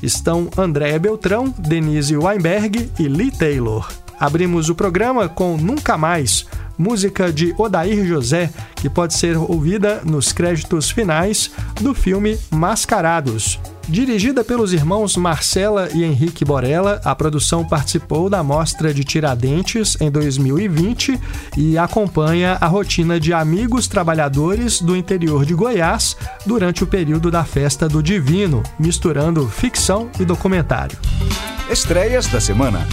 estão Andréa Beltrão, Denise Weinberg e Lee Taylor. Abrimos o programa com Nunca Mais, música de Odair José, que pode ser ouvida nos créditos finais do filme Mascarados. Dirigida pelos irmãos Marcela e Henrique Borella, a produção participou da Mostra de Tiradentes em 2020 e acompanha a rotina de amigos trabalhadores do interior de Goiás durante o período da Festa do Divino, misturando ficção e documentário. Estreias da semana.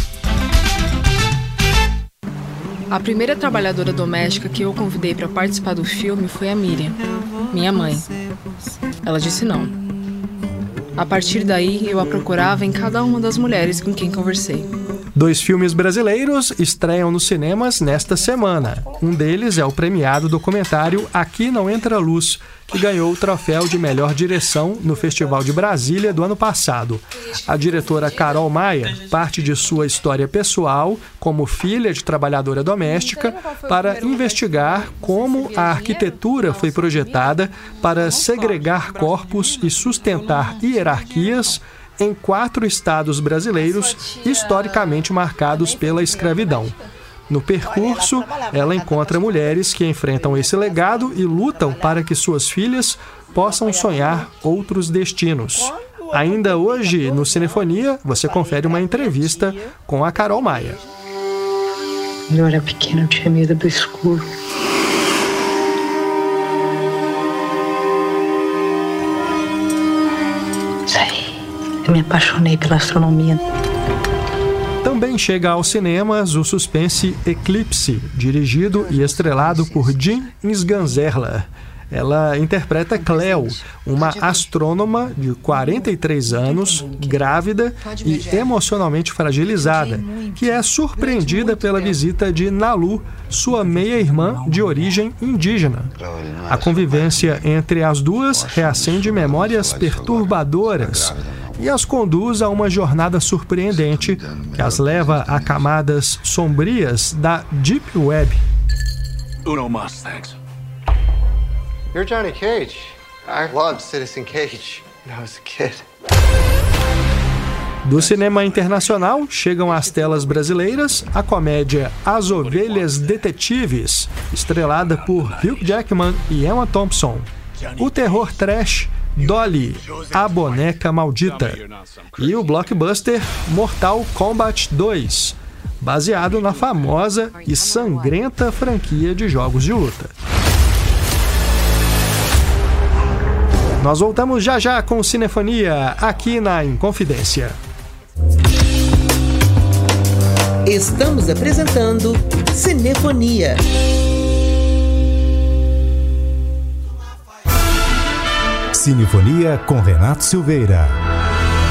A primeira trabalhadora doméstica que eu convidei para participar do filme foi a Miriam, minha mãe. Ela disse não. A partir daí, eu a procurava em cada uma das mulheres com quem conversei. 2 filmes brasileiros estreiam nos cinemas nesta semana. Um deles é o premiado documentário Aqui Não Entra Luz, que ganhou o troféu de melhor direção no Festival de Brasília do ano passado. A diretora Carol Maia parte de sua história pessoal como filha de trabalhadora doméstica para investigar como a arquitetura foi projetada para segregar corpos e sustentar hierarquias em 4 estados brasileiros historicamente marcados pela escravidão. No percurso, ela encontra mulheres que enfrentam esse legado e lutam para que suas filhas possam sonhar outros destinos. Ainda hoje, no Cinefonia, você confere uma entrevista com a Carol Maia. Quando eu era pequena, eu tinha medo do escuro. Eu me apaixonei pela astronomia. Também chega aos cinemas o suspense Eclipse, dirigido e estrelado por Jean Sganzerla. Ela interpreta Cleo, uma astrônoma de 43 anos, grávida e emocionalmente fragilizada, que é surpreendida pela visita de Nalu, sua meia-irmã de origem indígena. A convivência entre as duas reacende memórias perturbadoras e as conduz a uma jornada surpreendente que as leva a camadas sombrias da Deep Web. Uno mas, thanks. You're Johnny Cage. I loved Citizen Cage when I was a kid. Do cinema internacional, chegam às telas brasileiras a comédia As Ovelhas Detetives, estrelada por Hugh Jackman e Emma Thompson. O terror trash Dolly, a Boneca Maldita. E o blockbuster Mortal Kombat 2, baseado na famosa e sangrenta franquia de jogos de luta. Nós voltamos já já com Cinefonia, aqui na Inconfidência. Estamos apresentando Cinefonia. Cinefonia com Renato Silveira.